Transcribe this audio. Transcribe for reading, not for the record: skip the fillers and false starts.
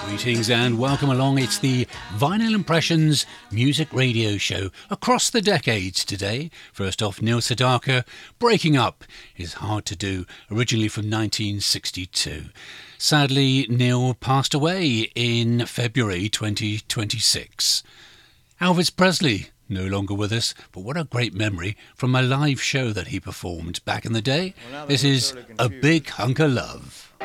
Greetings and welcome along. It's the Vinyl Impressions music radio show across the decades today. First off, Neil Sedaka, Breaking Up is Hard to Do, originally from 1962. Sadly, Neil passed away in February 2026. Elvis Presley, no longer with us, but what a great memory from a live show that he performed back in the day. This is A Big Hunk of Love.